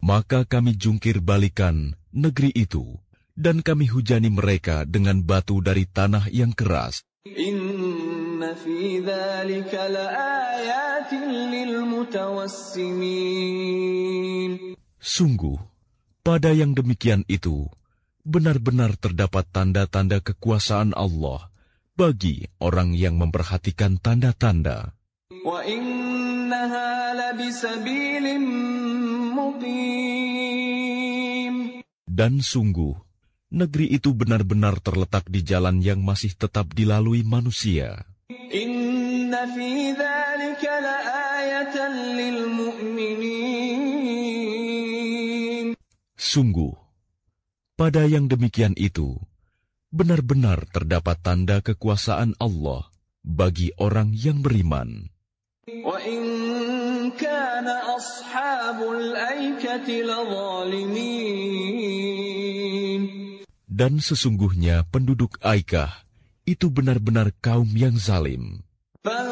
Maka kami jungkir balikan negeri itu, dan kami hujani mereka dengan batu dari tanah yang keras. Inna fi dzalika laayatin lilmutawassimin. Sungguh, pada yang demikian itu, benar-benar terdapat tanda-tanda kekuasaan Allah bagi orang yang memperhatikan tanda-tanda. Wa innaha labisabilim muqim. Dan sungguh, negeri itu benar-benar terletak di jalan yang masih tetap dilalui manusia. Inna fi dzalika laayatan lilmu'minin. Sungguh, pada yang demikian itu, benar-benar terdapat tanda kekuasaan Allah bagi orang yang beriman. Wa in kana ashabul aikati ladzalimin. Dan sesungguhnya penduduk Aikah itu benar-benar kaum yang zalim.